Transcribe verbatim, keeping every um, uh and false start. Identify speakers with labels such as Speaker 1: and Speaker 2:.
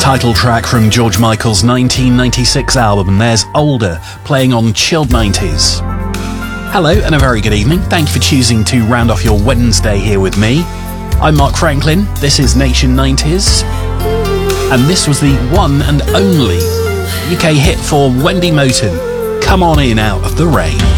Speaker 1: title track from George Michael's nineteen ninety-six album, and there's Older, playing on Chilled nineties. Hello and a very good evening. Thank you for choosing to round off your Wednesday here with me. I'm Mark Franklin, this is Nation nineties, and this was the one and only U K hit for Wendy Moten, Come On In Out of the Rain.